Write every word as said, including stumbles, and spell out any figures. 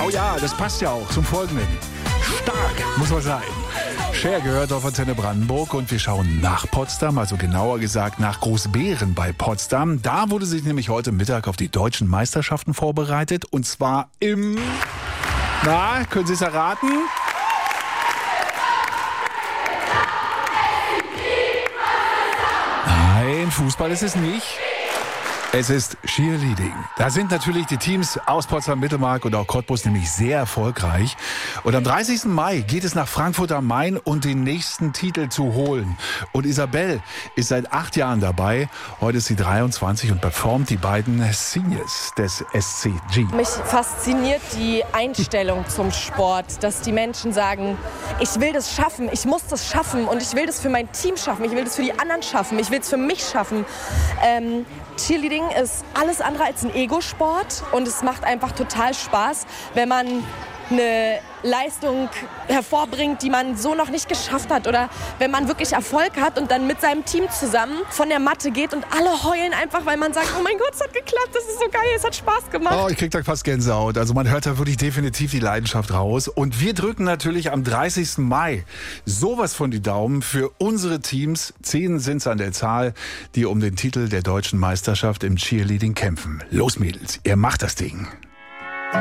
Oh ja, das passt ja auch zum Folgenden. Stark, muss man sein. Cher gehört auf Antenne Brandenburg und wir schauen nach Potsdam, also genauer gesagt nach Großbeeren bei Potsdam. Da wurde sich nämlich heute Mittag auf die deutschen Meisterschaften vorbereitet und zwar im... Na, können Sie es erraten? Nein, Fußball ist es nicht. Es ist Cheerleading. Da sind natürlich die Teams aus Potsdam, Mittelmark und auch Cottbus nämlich sehr erfolgreich. Und am dreißigsten Mai geht es nach Frankfurt am Main, um den nächsten Titel zu holen. Und Isabel ist seit acht Jahren dabei. Heute ist sie dreiundzwanzig und performt die beiden Seniors des S C G. Mich fasziniert die Einstellung zum Sport, dass die Menschen sagen, ich will das schaffen, ich muss das schaffen und ich will das für mein Team schaffen, ich will das für die anderen schaffen, ich will es für mich schaffen. Ähm, Cheerleading ist alles andere als ein Ego-Sport und es macht einfach total Spaß, wenn man eine Leistung hervorbringt, die man so noch nicht geschafft hat oder wenn man wirklich Erfolg hat und dann mit seinem Team zusammen von der Matte geht und alle heulen einfach, weil man sagt, oh mein Gott, es hat geklappt, das ist so geil, es hat Spaß gemacht. Oh, ich krieg da fast Gänsehaut. Also man hört da wirklich definitiv die Leidenschaft raus und wir drücken natürlich am dreißigsten Mai sowas von die Daumen für unsere Teams. Zehn sind es an der Zahl, die um den Titel der deutschen Meisterschaft im Cheerleading kämpfen. Los Mädels, ihr macht das Ding.